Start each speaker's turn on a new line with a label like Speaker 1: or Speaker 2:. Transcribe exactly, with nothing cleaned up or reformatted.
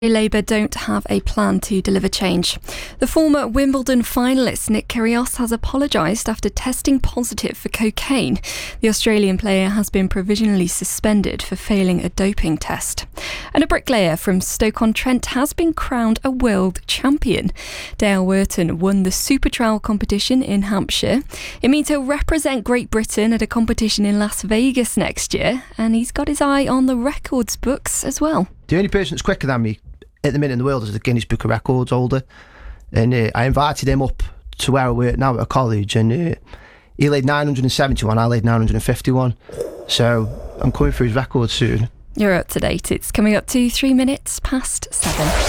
Speaker 1: Labour don't have a plan to deliver change. The former Wimbledon finalist Nick Kyrgios has apologised after testing positive for cocaine. The Australian player has been provisionally suspended for failing a doping test. And a bricklayer from Stoke-on-Trent has been crowned a world champion. Dale Wurton won the Super Trowel competition in Hampshire. It means he'll represent Great Britain at a competition in Las Vegas next year, and he's got his eye on the records books as well.
Speaker 2: The only person that's quicker than me at the minute in the world is the Guinness Book of Records holder, and uh, I invited him up to where I work now at a college, and uh, he laid nine hundred seventy-one, I laid nine hundred fifty-one, so I'm coming through his record soon.
Speaker 1: You're up to date. It's coming up to three minutes past seven.